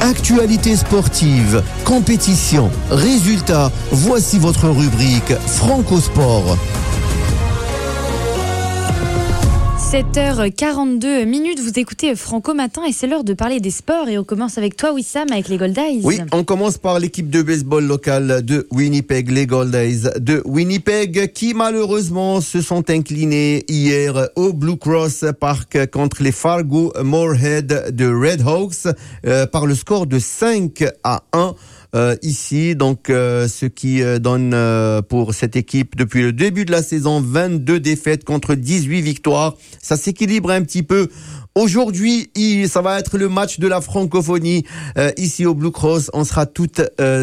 Actualité sportive, compétition, résultats, voici votre rubrique Franco Sport. 7h42, vous écoutez Franco Matin et c'est l'heure de parler des sports et on commence avec toi Wissam avec les Gold Eyes. Oui, on commence par l'équipe de baseball locale de Winnipeg, les Gold Eyes de Winnipeg qui malheureusement se sont inclinés hier au Blue Cross Park contre les Fargo Moorhead de Red Hawks par le score de 5-1. Ici, donc ce qui donne pour cette équipe depuis le début de la saison 22 défaites contre 18 victoires. Ça s'équilibre un petit peu. Aujourd'hui, ça va être le match de la francophonie ici au Blue Cross. On sera tous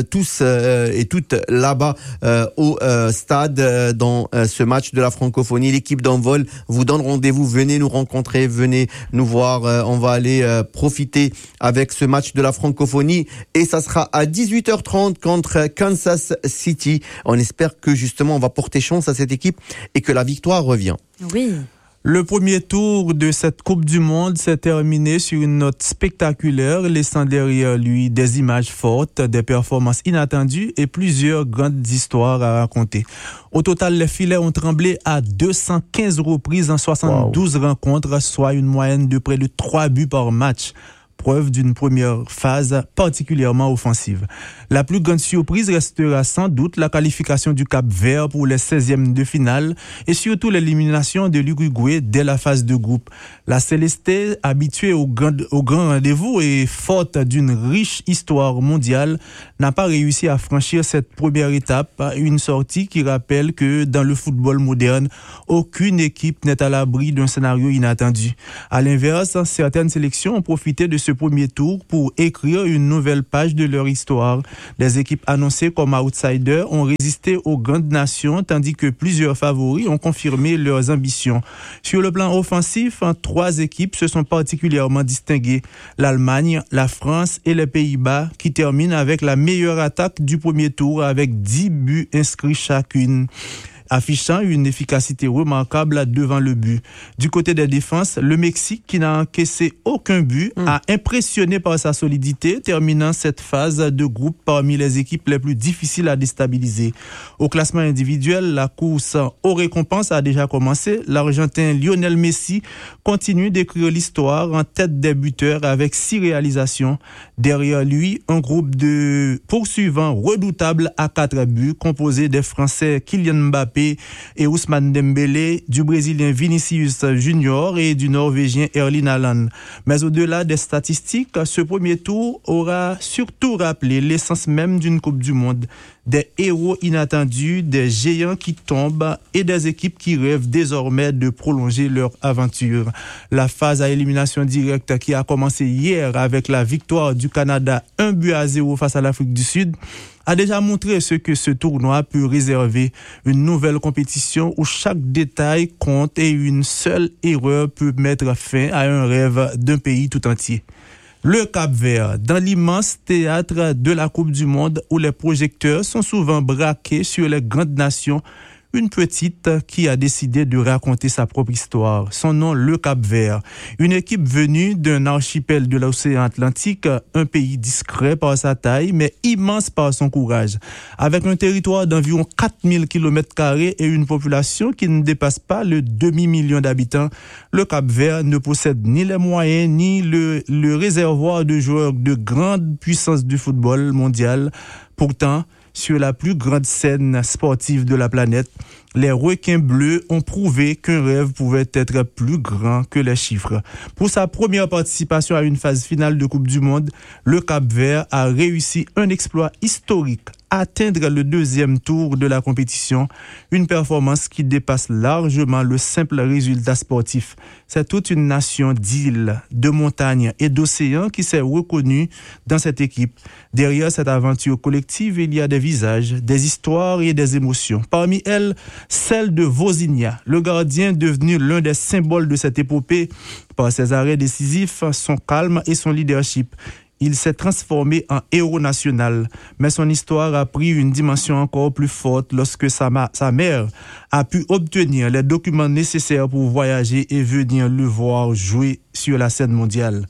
et toutes là-bas au stade dans ce match de la francophonie. L'équipe d'Envol vous donne rendez-vous. Venez nous rencontrer, venez nous voir. On va aller profiter avec ce match de la francophonie et ça sera à 18h30 contre Kansas City. On espère que justement on va porter chance à cette équipe et que la victoire revient. Oui. Le premier tour de cette Coupe du Monde s'est terminé sur une note spectaculaire, laissant derrière lui des images fortes, des performances inattendues et plusieurs grandes histoires à raconter. Au total, les filets ont tremblé à 215 reprises en 72 rencontres, soit une moyenne de près de 3 buts par match. Preuve d'une première phase particulièrement offensive. La plus grande surprise restera sans doute la qualification du Cap-Vert pour les 16e de finale et surtout l'élimination de l'Uruguay dès la phase de groupe. La Céleste, habituée au grand rendez-vous et forte d'une riche histoire mondiale, n'a pas réussi à franchir cette première étape, une sortie qui rappelle que dans le football moderne, aucune équipe n'est à l'abri d'un scénario inattendu. À l'inverse, certaines sélections ont profité de ce premier tour pour écrire une nouvelle page de leur histoire. Les équipes annoncées comme outsiders ont résisté aux grandes nations, tandis que plusieurs favoris ont confirmé leurs ambitions. Sur le plan offensif, 3 équipes se sont particulièrement distinguées. L'Allemagne, la France et les Pays-Bas, qui terminent avec la meilleure attaque du premier tour avec 10 buts inscrits chacune, affichant une efficacité remarquable devant le but. Du côté des défenses, le Mexique, qui n'a encaissé aucun but, a impressionné par sa solidité, terminant cette phase de groupe parmi les équipes les plus difficiles à déstabiliser. Au classement individuel, la course aux récompenses a déjà commencé. L'Argentin Lionel Messi continue d'écrire l'histoire en tête des buteurs avec 6 réalisations. Derrière lui, un groupe de poursuivants redoutables à 4 buts, composé des Français Kylian Mbappé et Ousmane Dembélé, du Brésilien Vinicius Junior et du Norvégien Erling Haaland. Mais au-delà des statistiques, ce premier tour aura surtout rappelé l'essence même d'une Coupe du Monde. Des héros inattendus, des géants qui tombent et des équipes qui rêvent désormais de prolonger leur aventure. La phase à élimination directe qui a commencé hier avec la victoire du Canada 1-0 face à l'Afrique du Sud a déjà montré ce que ce tournoi peut réserver. Une nouvelle compétition où chaque détail compte et une seule erreur peut mettre fin à un rêve d'un pays tout entier. Le Cap-Vert, dans l'immense théâtre de la Coupe du Monde où les projecteurs sont souvent braqués sur les grandes nations, une petite qui a décidé de raconter sa propre histoire. Son nom, le Cap-Vert. Une équipe venue d'un archipel de l'océan Atlantique, un pays discret par sa taille, mais immense par son courage. Avec un territoire d'environ 4000 km² et une population qui ne dépasse pas le demi-million d'habitants, le Cap-Vert ne possède ni les moyens, ni le réservoir de joueurs de grande puissance du football mondial. Pourtant, sur la plus grande scène sportive de la planète, les requins bleus ont prouvé qu'un rêve pouvait être plus grand que les chiffres. Pour sa première participation à une phase finale de Coupe du Monde, le Cap-Vert a réussi un exploit historique, atteindre le 2e tour de la compétition, une performance qui dépasse largement le simple résultat sportif. C'est toute une nation d'îles, de montagnes et d'océans qui s'est reconnue dans cette équipe. Derrière cette aventure collective, il y a des visages, des histoires et des émotions. Parmi elles, celle de Vozinha, le gardien devenu l'un des symboles de cette épopée par ses arrêts décisifs, son calme et son leadership. Il s'est transformé en héros national, mais son histoire a pris une dimension encore plus forte lorsque sa mère a pu obtenir les documents nécessaires pour voyager et venir le voir jouer sur la scène mondiale.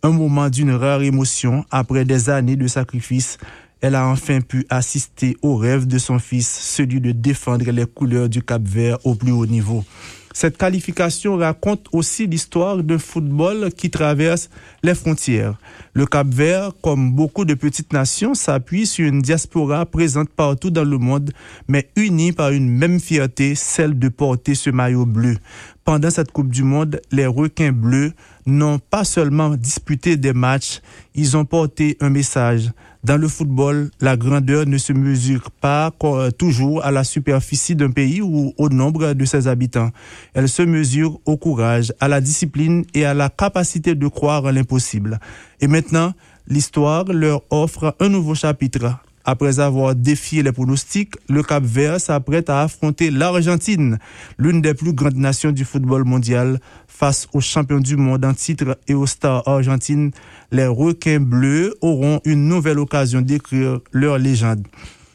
Un moment d'une rare émotion. Après des années de sacrifice, elle a enfin pu assister au rêve de son fils, celui de défendre les couleurs du Cap-Vert au plus haut niveau. Cette qualification raconte aussi l'histoire d'un football qui traverse les frontières. Le Cap-Vert, comme beaucoup de petites nations, s'appuie sur une diaspora présente partout dans le monde, mais unie par une même fierté, celle de porter ce maillot bleu. Pendant cette Coupe du Monde, les requins bleus n'ont pas seulement disputé des matchs, ils ont porté un message. Dans le football, la grandeur ne se mesure pas toujours à la superficie d'un pays ou au nombre de ses habitants. Elle se mesure au courage, à la discipline et à la capacité de croire en l'impossible. Et maintenant, l'histoire leur offre un nouveau chapitre. Après avoir défié les pronostics, le Cap-Vert s'apprête à affronter l'Argentine, l'une des plus grandes nations du football mondial. Face aux champions du monde en titre et aux stars argentines, les requins bleus auront une nouvelle occasion d'écrire leur légende.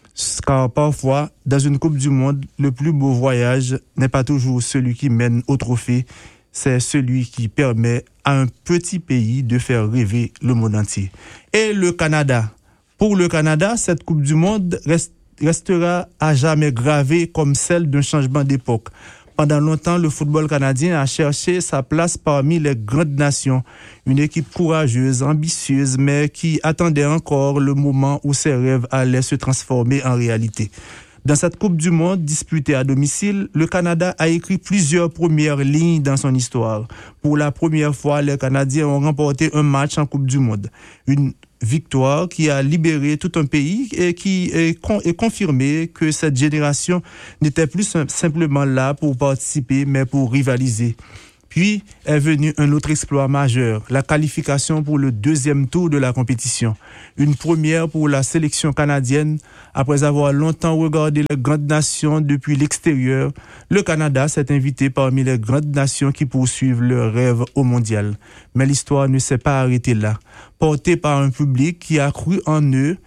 Car parfois, dans une Coupe du Monde, le plus beau voyage n'est pas toujours celui qui mène au trophée, c'est celui qui permet à un petit pays de faire rêver le monde entier. Et le Canada. Pour le Canada, cette Coupe du Monde restera à jamais gravée comme celle d'un changement d'époque. Pendant longtemps, le football canadien a cherché sa place parmi les grandes nations. Une équipe courageuse, ambitieuse, mais qui attendait encore le moment où ses rêves allaient se transformer en réalité. Dans cette Coupe du Monde disputée à domicile, le Canada a écrit plusieurs premières lignes dans son histoire. Pour la première fois, les Canadiens ont remporté un match en Coupe du Monde. Une victoire qui a libéré tout un pays et qui est confirmé que cette génération n'était plus simplement là pour participer, mais pour rivaliser. Puis est venu un autre exploit majeur, la qualification pour le deuxième tour de la compétition. Une première pour la sélection canadienne. Après avoir longtemps regardé les grandes nations depuis l'extérieur, le Canada s'est invité parmi les grandes nations qui poursuivent leur rêve au mondial. Mais l'histoire ne s'est pas arrêtée là. Porté par un public qui a cru en eux,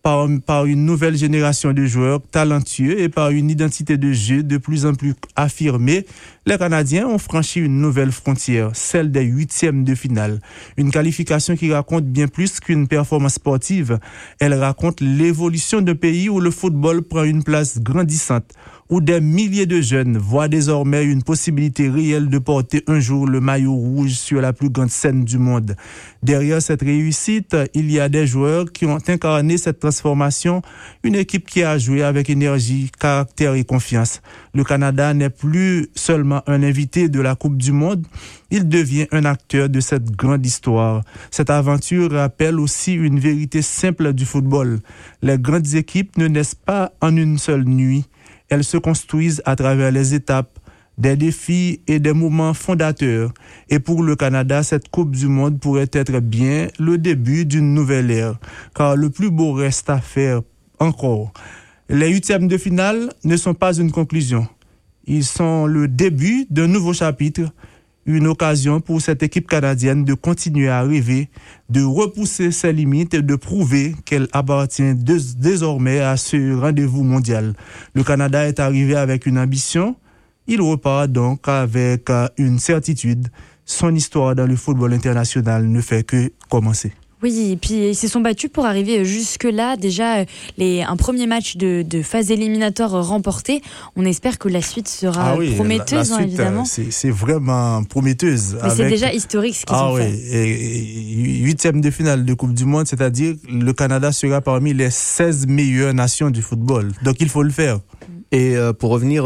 par une nouvelle génération de joueurs talentueux et par une identité de jeu de plus en plus affirmée, les Canadiens ont franchi une nouvelle frontière, celle des 8e de finale. Une qualification qui raconte bien plus qu'une performance sportive. Elle raconte l'évolution d'un pays où le football prend une place grandissante, où des milliers de jeunes voient désormais une possibilité réelle de porter un jour le maillot rouge sur la plus grande scène du monde. Derrière cette réussite, il y a des joueurs qui ont incarné cette transformation, une équipe qui a joué avec énergie, caractère et confiance. Le Canada n'est plus seulement un invité de la Coupe du Monde, il devient un acteur de cette grande histoire. Cette aventure rappelle aussi une vérité simple du football. Les grandes équipes ne naissent pas en une seule nuit. Elles se construisent à travers les étapes, des défis et des moments fondateurs. Et pour le Canada, cette Coupe du Monde pourrait être bien le début d'une nouvelle ère, car le plus beau reste à faire encore. Les 8e de finale ne sont pas une conclusion. Ils sont le début d'un nouveau chapitre, une occasion pour cette équipe canadienne de continuer à rêver, de repousser ses limites et de prouver qu'elle appartient désormais à ce rendez-vous mondial. Le Canada est arrivé avec une ambition, il repart donc avec une certitude. Son histoire dans le football international ne fait que commencer. Oui, et puis ils se sont battus pour arriver jusque-là. Déjà, un premier match de phase éliminatoire remporté. On espère que la suite sera prometteuse, la suite, évidemment. C'est vraiment prometteuse. Mais c'est déjà historique ce qu'ils ont fait. Et 8e de finale de Coupe du Monde, c'est-à-dire le Canada sera parmi les 16 meilleures nations du football. Donc il faut le faire. Et pour revenir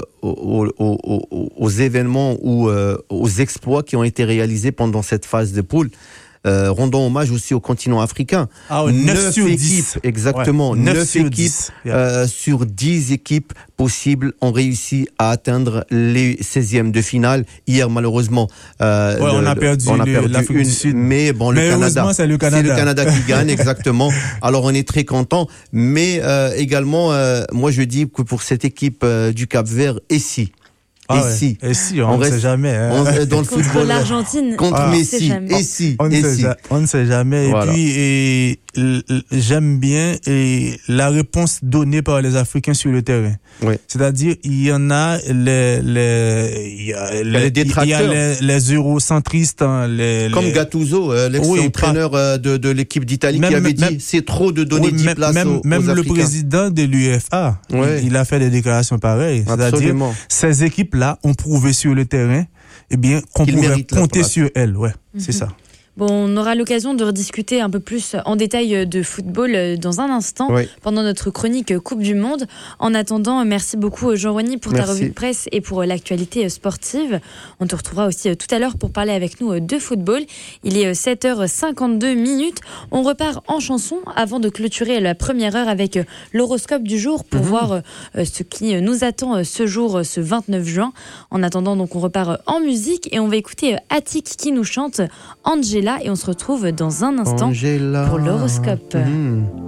aux événements ou aux exploits qui ont été réalisés pendant cette phase de poule, rendons hommage aussi au continent africain. 9 équipes, exactement. Ouais, 9 équipes sur 10 équipes possibles ont réussi à atteindre les 16e de finale. Hier, malheureusement, on a perdu l'Afrique du Sud. Mais bon, c'est le Canada. C'est le Canada qui gagne, exactement. Alors, on est très content. Mais également, moi, je dis que pour cette équipe du Cap-Vert, et si Et si, on ne sait jamais. Hein. Dans le contre football, l'Argentine. Contre Messi. Et si. On ne sait jamais. Voilà. Et puis, j'aime bien la réponse donnée par les Africains sur le terrain. Oui. C'est-à-dire, il y en a les détracteurs. Il y a les eurocentristes. Comme Gattuso, l'ex-entraîneur de l'équipe d'Italie, qui avait dit c'est trop de donner 10 places aux Africains. Même le président de l'UEFA, il a fait des déclarations pareilles. C'est-à-dire, ces équipes-là ont prouvé sur le terrain qu'on pourrait compter sur elles. Ouais, c'est ça. Bon, on aura l'occasion de rediscuter un peu plus en détail de football dans un instant, pendant notre chronique Coupe du Monde. En attendant, merci beaucoup Jean-Rony pour ta revue de presse et pour l'actualité sportive. On te retrouvera aussi tout à l'heure pour parler avec nous de football. Il est 7h52. On repart en chanson avant de clôturer la première heure avec l'horoscope du jour pour voir ce qui nous attend ce jour, ce 29 juin. En attendant, donc, on repart en musique et on va écouter Attic qui nous chante Angela. Et on se retrouve dans un instant pour l'horoscope.